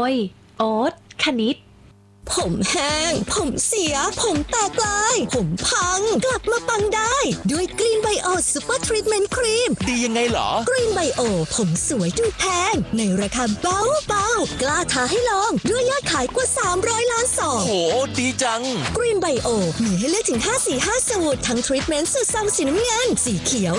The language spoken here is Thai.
ยโอ๊ตคณิตผมแห้งผมเสียผมแตกลายผมพังกลับมาปังได้ด้วยกรีนไบโอซูเปอร์ทรีทเมนต์ครีมดียังไงเหรอกรีนไบโอผมสวยดูแพงในราคาเบาๆกล้าท้าให้ลองด้วยยอดขายกว่า300 ล้านซองโหดีจังกรีนไบโอมีให้เลือกถึง5 สี 5 สูตรทั้งทรีทเมนต์สูตรซองสีน้ำเงินสีเขียว